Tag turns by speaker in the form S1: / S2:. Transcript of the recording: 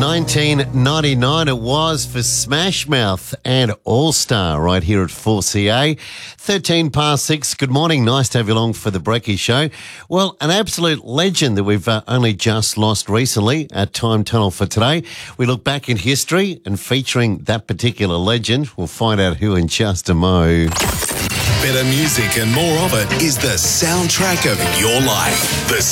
S1: 1999 it was for Smash Mouth and All-Star right here at 4CA. 13 past 6. Good morning. Nice to have you along for the Breaky Show. Well, an absolute legend that we've only just lost recently at Time Tunnel for today. We look back in history and featuring that particular legend. We'll find out who in just a mo.
S2: Better music and more of it is the soundtrack of your life. The